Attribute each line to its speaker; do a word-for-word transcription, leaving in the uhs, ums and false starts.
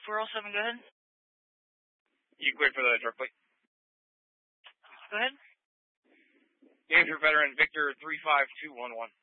Speaker 1: four oh seven, go ahead.
Speaker 2: You cleared for the drug plate.
Speaker 1: Go ahead.
Speaker 2: Danger veteran Victor three five two one one.